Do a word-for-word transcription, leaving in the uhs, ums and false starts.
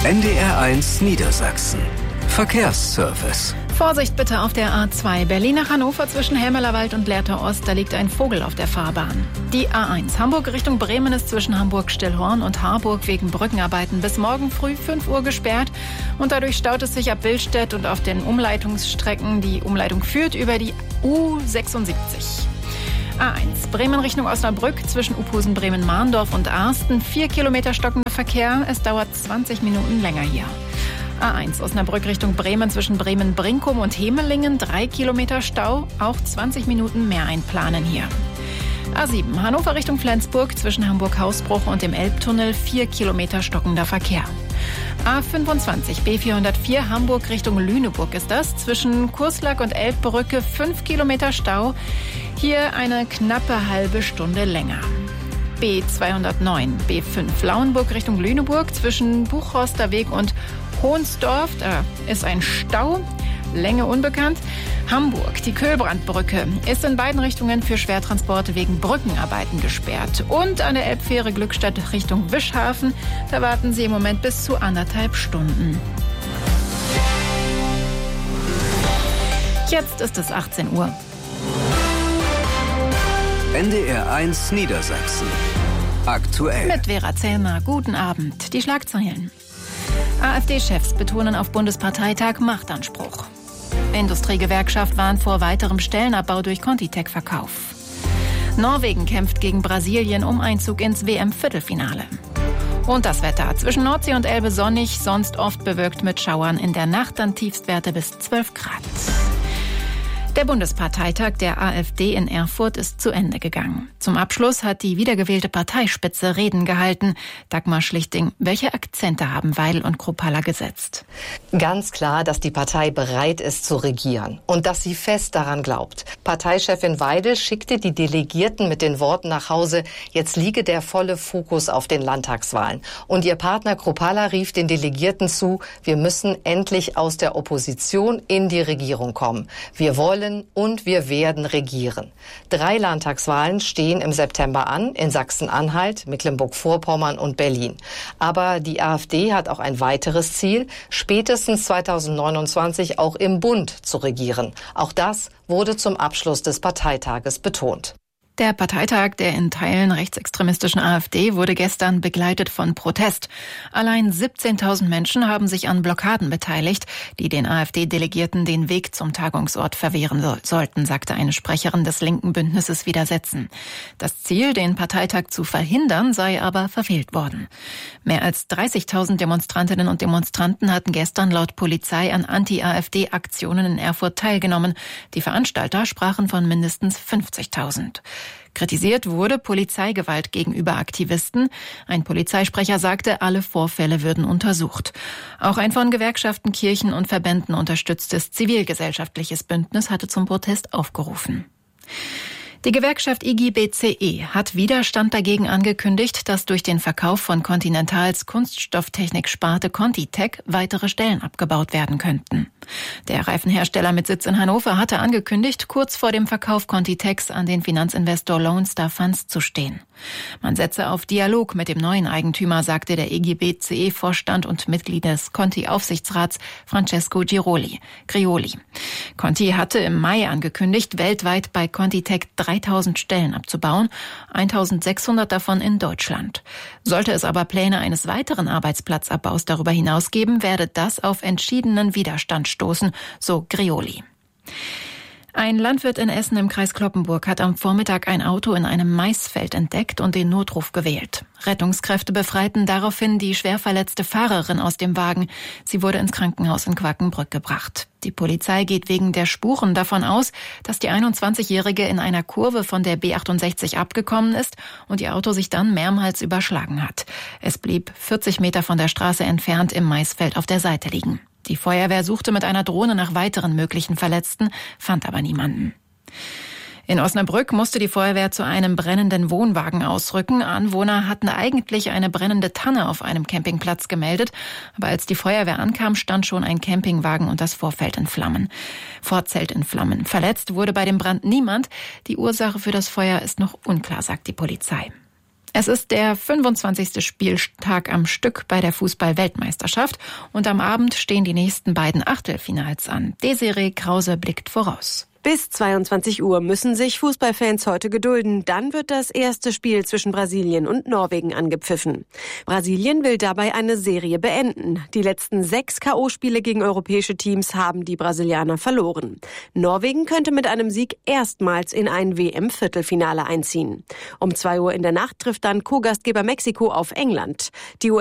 N D R eins Niedersachsen. Verkehrsservice. Vorsicht bitte auf der A zwei Berlin nach Hannover zwischen Helmerlerwald und Lehrter Ost. Da liegt ein Vogel auf der Fahrbahn. Die A eins Hamburg Richtung Bremen ist zwischen Hamburg-Stillhorn und Harburg wegen Brückenarbeiten bis morgen früh fünf Uhr gesperrt. Und dadurch staut es sich ab Billstedt und auf den Umleitungsstrecken. Die Umleitung führt über die U sechsundsiebzig. A eins Bremen Richtung Osnabrück zwischen Uphusen, Bremen-Mahndorf und Arsten. Vier Kilometer stockender Verkehr. Es dauert zwanzig Minuten länger hier. A eins Osnabrück Richtung Bremen zwischen Bremen-Brinkum und Hemelingen. Drei Kilometer Stau. Auch zwanzig Minuten mehr einplanen hier. A sieben Hannover Richtung Flensburg zwischen Hamburg-Hausbruch und dem Elbtunnel. Vier Kilometer stockender Verkehr. A fünfundzwanzig B vierhundertvier Hamburg Richtung Lüneburg ist das. Zwischen Kurslack und Elbbrücke fünf Kilometer Stau. Hier eine knappe halbe Stunde länger. B zweihundertneun B fünf Lauenburg Richtung Lüneburg zwischen Buchhorster Weg und Hohnsdorf. Da ist ein Stau. Länge unbekannt. Hamburg, die Köhlbrandbrücke, ist in beiden Richtungen für Schwertransporte wegen Brückenarbeiten gesperrt. Und an der Elbfähre Glückstadt Richtung Wischhafen, da warten Sie im Moment bis zu anderthalb Stunden. Jetzt ist es achtzehn Uhr. N D R eins Niedersachsen. Aktuell. Mit Vera Zellmer. Guten Abend. Die Schlagzeilen. AfD-Chefs betonen auf Bundesparteitag Machtanspruch. Industriegewerkschaft warnt vor weiterem Stellenabbau durch Contitech-Verkauf. Norwegen kämpft gegen Brasilien um Einzug ins W M-Viertelfinale. Und das Wetter. Zwischen Nordsee und Elbe sonnig, sonst oft bewölkt mit Schauern. In der Nacht dann Tiefstwerte bis zwölf Grad. Der Bundesparteitag der AfD in Erfurt ist zu Ende gegangen. Zum Abschluss hat die wiedergewählte Parteispitze Reden gehalten. Dagmar Schlichting, welche Akzente haben Weidel und Kruppalla gesetzt? Ganz klar, dass die Partei bereit ist zu regieren und dass sie fest daran glaubt. Parteichefin Weidel schickte die Delegierten mit den Worten nach Hause, jetzt liege der volle Fokus auf den Landtagswahlen. Und ihr Partner Kruppalla rief den Delegierten zu, wir müssen endlich aus der Opposition in die Regierung kommen. Wir wollen und wir werden regieren. Drei Landtagswahlen stehen im September an, in Sachsen-Anhalt, Mecklenburg-Vorpommern und Berlin. Aber die AfD hat auch ein weiteres Ziel, spätestens zweitausendneunundzwanzig auch im Bund zu regieren. Auch das wurde zum Abschluss des Parteitages betont. Der Parteitag der in Teilen rechtsextremistischen AfD wurde gestern begleitet von Protest. Allein siebzehntausend Menschen haben sich an Blockaden beteiligt, die den AfD-Delegierten den Weg zum Tagungsort verwehren so- sollten, sagte eine Sprecherin des linken Bündnisses Widersetzen. Das Ziel, den Parteitag zu verhindern, sei aber verfehlt worden. Mehr als dreißigtausend Demonstrantinnen und Demonstranten hatten gestern laut Polizei an Anti-AfD-Aktionen in Erfurt teilgenommen. Die Veranstalter sprachen von mindestens fünfzigtausend. Kritisiert wurde Polizeigewalt gegenüber Aktivisten. Ein Polizeisprecher sagte, alle Vorfälle würden untersucht. Auch ein von Gewerkschaften, Kirchen und Verbänden unterstütztes zivilgesellschaftliches Bündnis hatte zum Protest aufgerufen. Die Gewerkschaft I G B C E hat Widerstand dagegen angekündigt, dass durch den Verkauf von Continentals Kunststofftechnik-Sparte Contitech weitere Stellen abgebaut werden könnten. Der Reifenhersteller mit Sitz in Hannover hatte angekündigt, kurz vor dem Verkauf Contitechs an den Finanzinvestor Lone Star Funds zu stehen. Man setze auf Dialog mit dem neuen Eigentümer, sagte der I G B C E-Vorstand und Mitglied des Conti-Aufsichtsrats Francesco Giroli. Grioli. Conti hatte im Mai angekündigt, weltweit bei Contitech dreitausend Stellen abzubauen, eintausendsechshundert davon in Deutschland. Sollte es aber Pläne eines weiteren Arbeitsplatzabbaus darüber hinaus geben, werde das auf entschiedenen Widerstand stoßen, so Grioli. Ein Landwirt in Essen im Kreis Cloppenburg hat am Vormittag ein Auto in einem Maisfeld entdeckt und den Notruf gewählt. Rettungskräfte befreiten daraufhin die schwer verletzte Fahrerin aus dem Wagen. Sie wurde ins Krankenhaus in Quakenbrück gebracht. Die Polizei geht wegen der Spuren davon aus, dass die einundzwanzigjährige in einer Kurve von der B achtundsechzig abgekommen ist und ihr Auto sich dann mehrmals überschlagen hat. Es blieb vierzig Meter von der Straße entfernt im Maisfeld auf der Seite liegen. Die Feuerwehr suchte mit einer Drohne nach weiteren möglichen Verletzten, fand aber niemanden. In Osnabrück musste die Feuerwehr zu einem brennenden Wohnwagen ausrücken. Anwohner hatten eigentlich eine brennende Tanne auf einem Campingplatz gemeldet. Aber als die Feuerwehr ankam, stand schon ein Campingwagen und das Vorfeld in Flammen. Vorzelt in Flammen. Verletzt wurde bei dem Brand niemand. Die Ursache für das Feuer ist noch unklar, sagt die Polizei. Es ist der fünfundzwanzigste Spieltag am Stück bei der Fußball-Weltmeisterschaft und am Abend stehen die nächsten beiden Achtelfinals an. Desiree Krause blickt voraus. Bis zweiundzwanzig Uhr müssen sich Fußballfans heute gedulden. Dann wird das erste Spiel zwischen Brasilien und Norwegen angepfiffen. Brasilien will dabei eine Serie beenden. Die letzten sechs K O-Spiele gegen europäische Teams haben die Brasilianer verloren. Norwegen könnte mit einem Sieg erstmals in ein W M-Viertelfinale einziehen. Um zwei Uhr in der Nacht trifft dann Co-Gastgeber Mexiko auf England. Die